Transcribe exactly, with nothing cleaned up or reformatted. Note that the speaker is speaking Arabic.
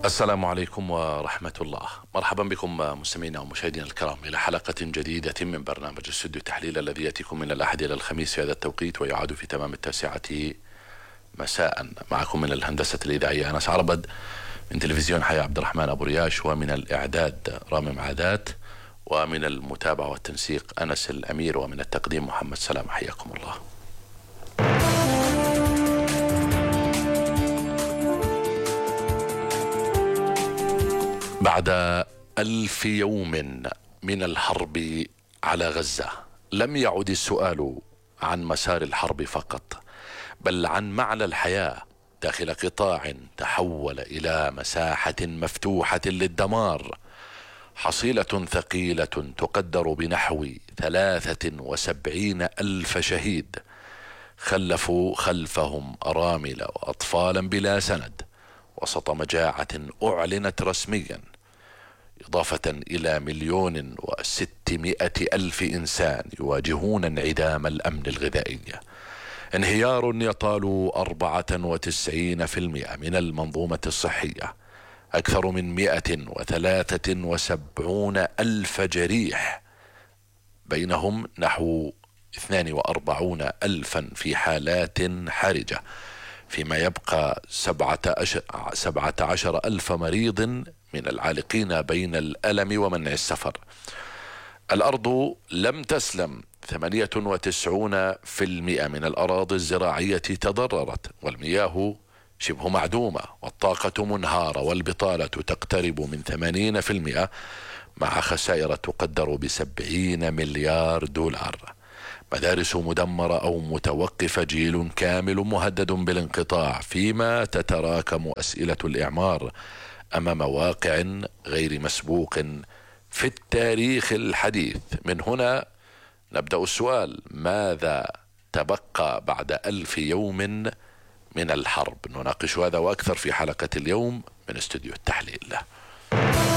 السلام عليكم ورحمة الله. مرحبا بكم مستمعينا ومشاهدينا الكرام إلى حلقة جديدة من برنامج استوديو التحليل الذي يأتيكم من الأحد إلى الخميس في هذا التوقيت ويعاد في تمام التاسعة مساء. معكم من الهندسة الإذاعية أنس عربد، من تلفزيون حياة عبد الرحمن أبو رياش، ومن الإعداد رامي عادات، ومن المتابعة والتنسيق أنس الأمير، ومن التقديم محمد سلام. حياكم الله. بعد ألف يوم من الحرب على غزة لم يعد السؤال عن مسار الحرب فقط، بل عن معنى الحياة داخل قطاع تحول إلى مساحة مفتوحة للدمار. حصيلة ثقيلة تقدر بنحو ثلاثة وسبعين ألف شهيد خلفوا خلفهم أرامل وأطفالا بلا سند وسط مجاعة أعلنت رسميا، إضافة إلى مليون وستمائة ألف إنسان يواجهون انعدام الأمن الغذائي. انهيار يطال أربعة وتسعين بالمئة من المنظومة الصحية، أكثر من مئة وثلاثة وسبعون ألف جريح، بينهم نحو اثنين وأربعين ألفا في حالات حرجة، فيما يبقى سبعة عشر ألف مريض من العالقين بين الألم ومنع السفر. الأرض لم تسلم، ثمانية وتسعين بالمئة من الأراضي الزراعية تضررت، والمياه شبه معدومة، والطاقة منهارة، والبطالة تقترب من ثمانين بالمئة، مع خسائر تقدر بسبعين مليار دولار. مدارس مدمرة أو متوقفة، جيل كامل مهدد بالانقطاع، فيما تتراكم أسئلة الإعمار أمام واقع غير مسبوق في التاريخ الحديث. من هنا نبدأ السؤال: ماذا تبقى بعد ألف يوم من الحرب؟ نناقش هذا وأكثر في حلقة اليوم من استوديو التحليل.